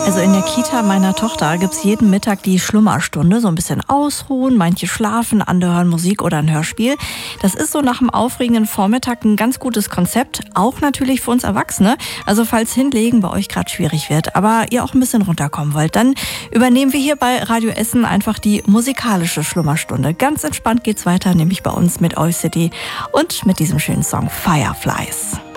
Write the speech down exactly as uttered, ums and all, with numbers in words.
Also in der Kita meiner Tochter gibt's jeden Mittag die Schlummerstunde. So ein bisschen ausruhen, manche schlafen, andere hören Musik oder ein Hörspiel. Das ist so nach dem aufregenden Vormittag ein ganz gutes Konzept. Auch natürlich für uns Erwachsene. Also falls Hinlegen bei euch gerade schwierig wird, aber ihr auch ein bisschen runterkommen wollt, dann übernehmen wir hier bei Radio Essen einfach die musikalische Schlummerstunde. Ganz entspannt geht's weiter, nämlich bei uns mit All City und mit diesem schönen Song Fireflies.